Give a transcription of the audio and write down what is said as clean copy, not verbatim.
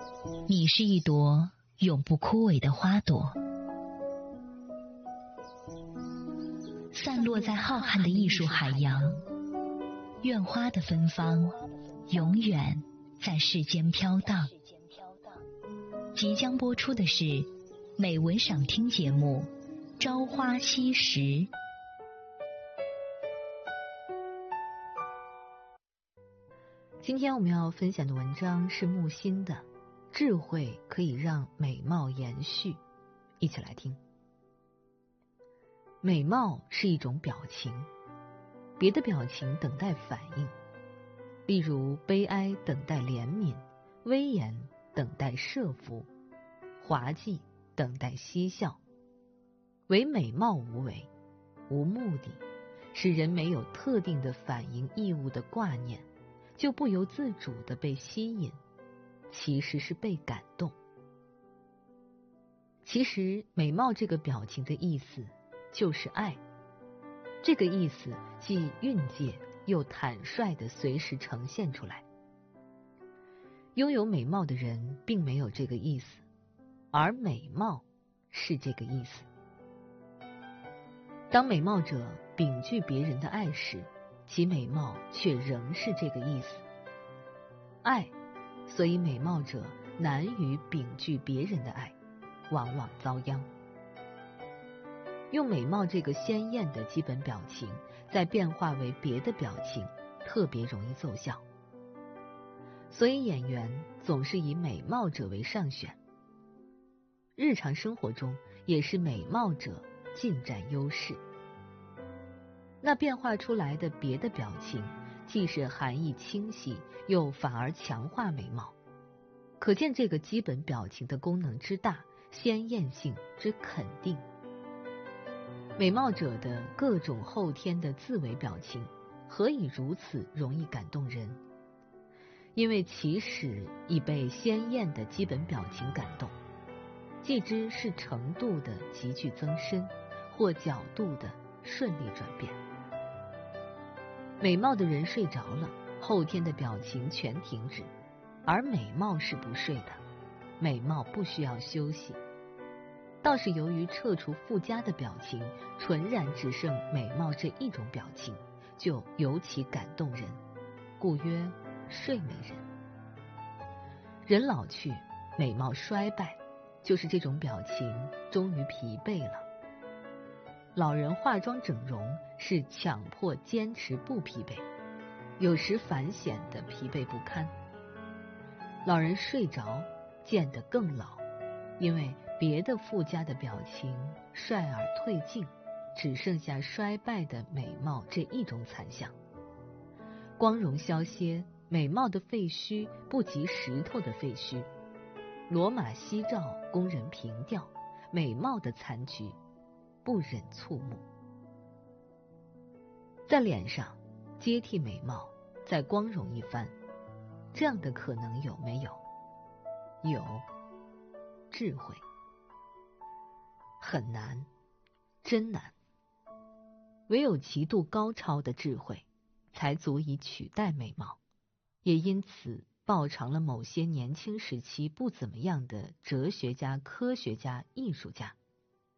你是一朵永不枯萎的花朵，散落在浩瀚的艺术海洋。愿花的芬芳永远在世间飘荡。即将播出的是美文赏听节目《朝花夕拾》。 今天我们要分享的文章是木心的《智慧可以让美貌延续》，一起来听。美貌是一种表情，别的表情等待反应，例如悲哀等待怜悯，威严等待设伏，滑稽等待嬉笑。唯美貌无为，无目的，使人没有特定的反应义务的挂念，就不由自主地被吸引，其实是被感动。其实美貌这个表情的意思就是爱，这个意思既蕴藉又坦率地随时呈现出来。拥有美貌的人并没有这个意思，而美貌是这个意思。当美貌者秉具别人的爱时，其美貌却仍是这个意思。爱，所以美貌者难于秉具别人的爱，往往遭殃。用美貌这个鲜艳的基本表情，再变化为别的表情，特别容易奏效。所以演员总是以美貌者为上选。日常生活中也是美貌者尽占优势。那变化出来的别的表情，既是含义清晰，又反而强化美貌。可见这个基本表情的功能之大，鲜艳性之肯定。美貌者的各种后天的自为表情，何以如此容易感动人？因为其始已被鲜艳的基本表情感动，既知是程度的急剧增深，或角度的顺利转变。美貌的人睡着了，后天的表情全停止，而美貌是不睡的，美貌不需要休息。倒是由于撤除附加的表情，纯然只剩美貌这一种表情，就尤其感动人，故曰睡美人。人老去，美貌衰败，就是这种表情终于疲惫了。老人化妆整容是强迫坚持不疲惫，有时反显得疲惫不堪。老人睡着见得更老，因为别的附加的表情率而退尽，只剩下衰败的美貌这一种残像。光荣消歇，美貌的废墟不及石头的废墟，罗马夕照供人凭吊，美貌的残局不忍触目。在脸上接替美貌，再光荣一番，这样的可能有没有？有。智慧很难，真难。唯有极度高超的智慧，才足以取代美貌。也因此报偿了某些年轻时期不怎么样的哲学家、科学家、艺术家，